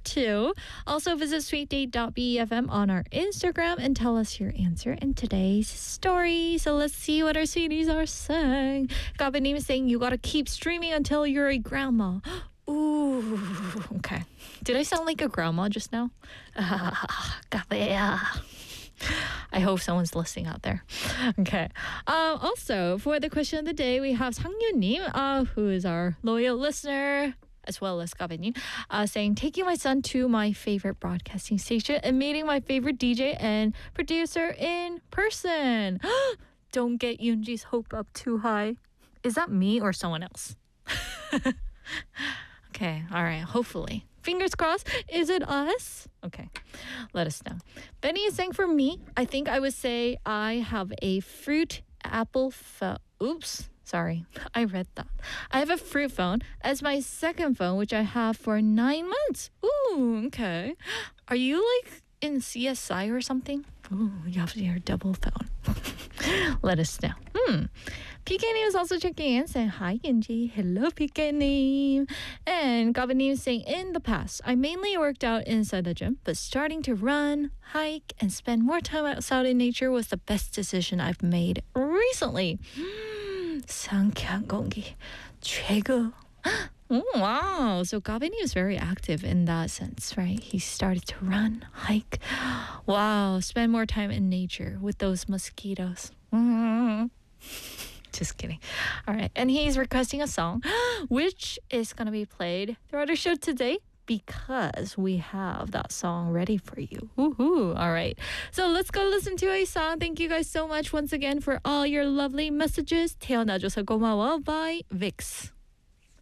2. Also visit sweetdate.befm on our Instagram and tell us your answer in today's story. So let's see what our sweeties are saying. Gabanim is saying you gotta keep streaming until you're a grandma. Ooh, okay. Did I sound like a grandma just now? Gabea. I hope someone's listening out there. Okay. Also, for the question of the day, we have 상유님, who is our loyal listener, as well as 가베님, saying, taking my son to my favorite broadcasting station and meeting my favorite DJ and producer in person. Don't get Yoonji's hope up too high. Is that me or someone else? Okay, all right, hopefully. Fingers crossed. Is it us? Okay, let us know. Benny is saying for me, I think I would say I have a fruit apple phone. Oops, sorry, I read that. I have a fruit phone as my second phone, which I have for 9 months. Ooh, okay. Are you like in CSI or something? Ooh, you have your double phone. Let us know. PK님 is also checking in, saying, hi, Genji. Hello, PK님. And Gabanim is saying, in the past, I mainly worked out inside the gym, but starting to run, hike, and spend more time outside in nature was the best decision I've made recently. 상쾌한 공기, 최고. Oh, wow. So Gabanim is very active in that sense, right? He started to run, hike. Wow. Spend more time in nature with those mosquitoes. Just kidding. All right. And he's requesting a song, which is going to be played throughout our show today because we have that song ready for you. Woohoo. All right. So let's go listen to a song. Thank you guys so much once again for all your lovely messages. 태어나줘서 고마워 by Vix.